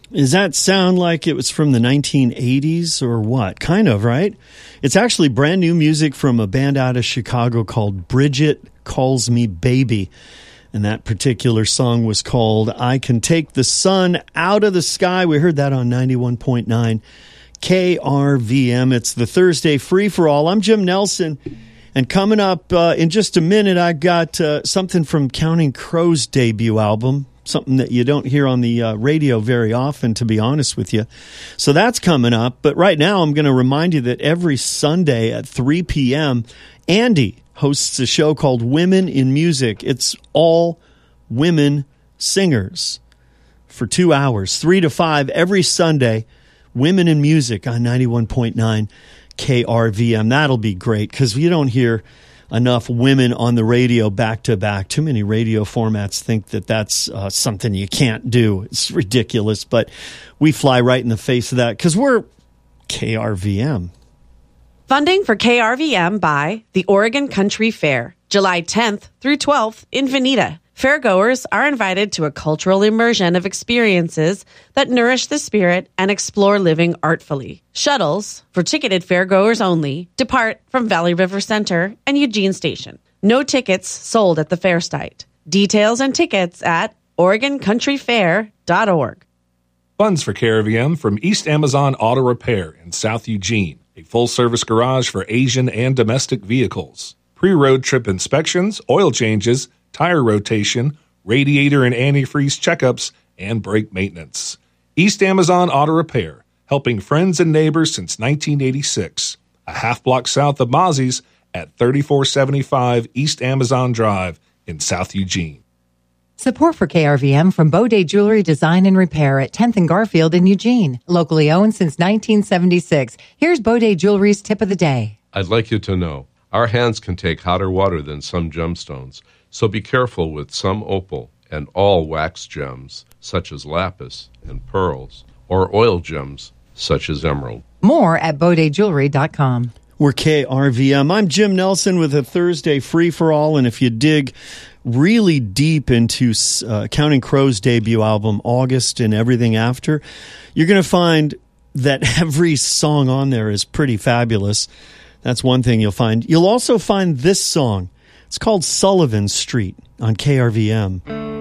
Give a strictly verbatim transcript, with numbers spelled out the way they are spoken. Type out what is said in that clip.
Does that sound like it was from the nineteen eighties or what? Kind of, right? It's actually brand new music from a band out of Chicago called Bridget Calls Me Baby. And that particular song was called I Can Take the Sun Out of the Sky. We heard that on ninety-one point nine K R V M. It's the Thursday Free-for-All. I'm Jim Nelson. And coming up uh, in just a minute, I got uh, something from Counting Crows' debut album. Something that you don't hear on the uh, radio very often, to be honest with you. So that's coming up. But right now, I'm going to remind you that every Sunday at three p.m., Andy hosts a show called Women in Music. It's all women singers for two hours, three to five every Sunday. Women in Music on ninety-one point nine K R V M. That'll be great because you don't hear enough women on the radio back to back. Too many radio formats think that that's uh, something you can't do. It's ridiculous, but we fly right in the face of that because we're K R V M. Funding for K R V M by the Oregon Country Fair, July tenth through twelfth in Veneta. Fairgoers are invited to a cultural immersion of experiences that nourish the spirit and explore living artfully. Shuttles, for ticketed fairgoers only, depart from Valley River Center and Eugene Station. No tickets sold at the fair site. Details and tickets at oregon country fair dot org. Funds for K R V M from East Amazon Auto Repair in South Eugene, a full-service garage for Asian and domestic vehicles. Pre-road trip inspections, oil changes, tire rotation, radiator and antifreeze checkups, and brake maintenance. East Amazon Auto Repair, helping friends and neighbors since nineteen eighty-six. A half block south of Mozzie's at thirty-four seventy-five East Amazon Drive in South Eugene. Support for K R V M from Baudet Jewelry Design and Repair at tenth and Garfield in Eugene. Locally owned since nineteen seventy-six. Here's Baudet Jewelry's tip of the day. I'd like you to know, our hands can take hotter water than some gemstones. So be careful with some opal and all wax gems, such as lapis and pearls, or oil gems, such as emerald. More at baudet jewelry dot com. We're K R V M. I'm Jim Nelson with a Thursday Free-for-All, and if you dig really deep into uh, Counting Crows' debut album, August and everything after, you're going to find that every song on there is pretty fabulous. That's one thing you'll find. You'll also find this song. It's called Sullivan Street on K R V M.